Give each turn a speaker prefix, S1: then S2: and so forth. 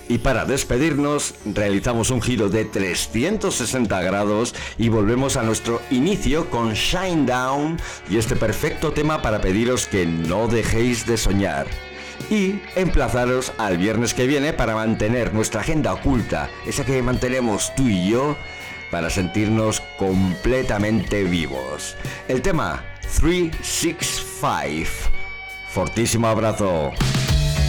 S1: Y para despedirnos, realizamos un giro de 360 grados y volvemos a nuestro inicio con Shine Down y este perfecto tema para pediros que no dejéis de soñar. Y emplazaros al viernes que viene para mantener nuestra agenda oculta, esa que mantenemos tú y yo, para sentirnos completamente vivos. El tema 365. Fortísimo abrazo.